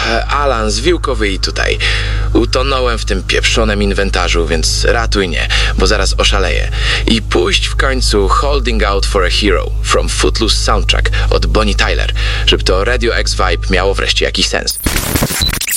Alan z Wiłkowy i tutaj. Utonąłem w tym pieprzonym inwentarzu, więc ratuj mnie, bo zaraz oszaleję. I puść w końcu Holding Out for a Hero from Footloose Soundtrack od Bonnie Tyler, żeby to Radio X Vibe miało wreszcie jakiś sens.